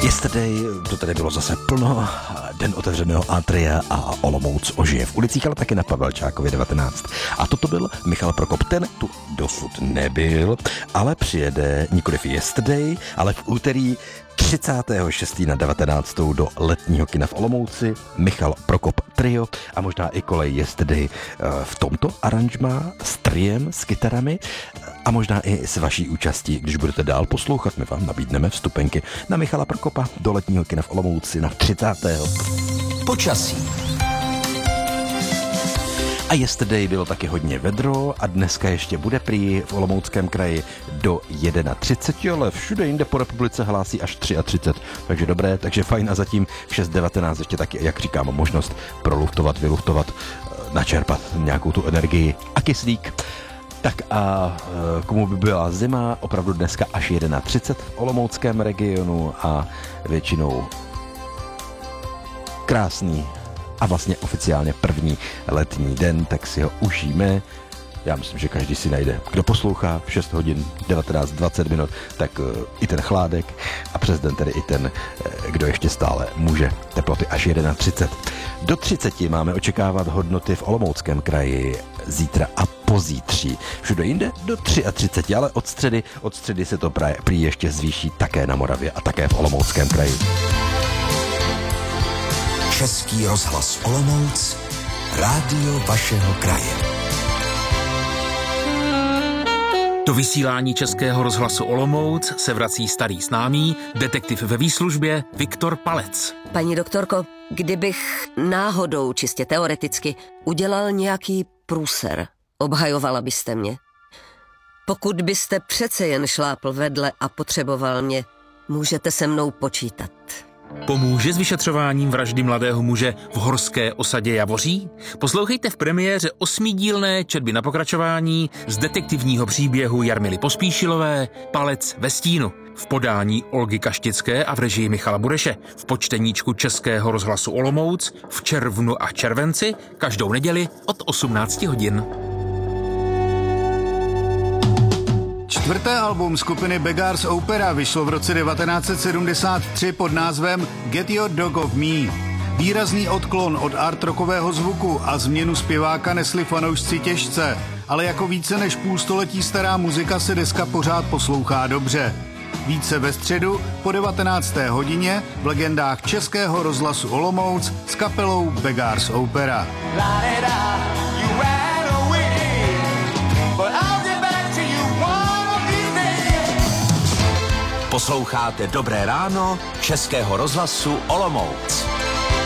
Yesterday, to tady bylo zase plno, den otevřeného Atria a Olomouc ožije v ulicích, ale taky na Pavelčákově 19. A toto byl Michal Prokop, ten tu dosud nebyl, ale přijede nikoliv Yesterday, ale v úterý 36. na 19. do letního kina v Olomouci Michal Prokop trio a možná i kolej Yesterday v tomto aranžmá s triem, s kytarami a možná i s vaší účastí. Když budete dál poslouchat, my vám nabídneme vstupenky na Michala Prokopa do letního kina v Olomouci na 30. Počasí. A yesterday bylo taky hodně vedro a dneska ještě bude prý v Olomouckém kraji do 31, ale všude jinde po republice hlásí až 33, takže dobré, takže fajn a zatím v 6:19 ještě taky, jak říkám, možnost proluftovat, vyluftovat, načerpat nějakou tu energii a kyslík. Tak a komu by byla zima, opravdu dneska až 31 v Olomouckém regionu a většinou krásný a vlastně oficiálně první letní den, tak si ho užijeme. Já myslím, že každý si najde, kdo poslouchá v 6 hodin 19:20 minut, tak i ten chládek a přes den tedy i ten, kdo ještě stále může. Teploty až 31. Do 30 máme očekávat hodnoty v Olomouckém kraji zítra a pozítří. Všude jinde do 33, ale od středy se to prý ještě zvýší také na Moravě a také v Olomouckém kraji. Český rozhlas Olomouc, rádio vašeho kraje. Do vysílání Českého rozhlasu Olomouc se vrací starý známý, detektiv ve výslužbě Viktor Palec. Paní doktorko, kdybych náhodou, čistě teoreticky, udělal nějaký průser, obhajovala byste mě? Pokud byste přece jen šlápl vedle a potřeboval mě, můžete se mnou počítat. Pomůže s vyšetřováním vraždy mladého muže v horské osadě Javoří? Poslouchejte v premiéře 8dílné četby na pokračování z detektivního příběhu Jarmily Pospíšilové Palec ve stínu v podání Olgy Kaštické a v režii Michala Bureše v počteníčku Českého rozhlasu Olomouc v červnu a červenci každou neděli od 18 hodin. Čtvrté album skupiny Beggars Opera vyšlo v roce 1973 pod názvem Get Your Dog Off Me. Výrazný odklon od art rockového zvuku a změnu zpěváka nesli fanoušci těžce, ale jako více než půlstoletí stará muzika se deska pořád poslouchá dobře. Více ve středu po 19. hodině v legendách Českého rozhlasu Olomouc s kapelou Beggars Opera. Posloucháte Dobré ráno Českého rozhlasu Olomouc.